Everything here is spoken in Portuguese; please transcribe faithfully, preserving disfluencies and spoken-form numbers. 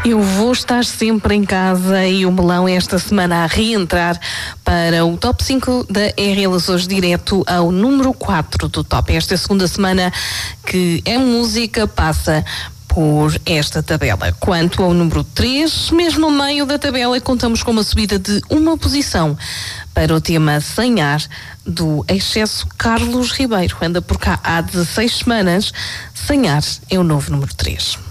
Eu vou estar sempre em casa e o Melão esta semana a reentrar para o top cinco da R L Açores, direto ao número quatro do top. Esta segunda semana que a música passa por esta tabela. Quanto ao número três, mesmo no meio da tabela, contamos com uma subida de uma posição para o tema Sem Ar, do excesso Carlos Ribeiro. Anda por cá há dezesseis semanas. Sem Ar é o novo número três.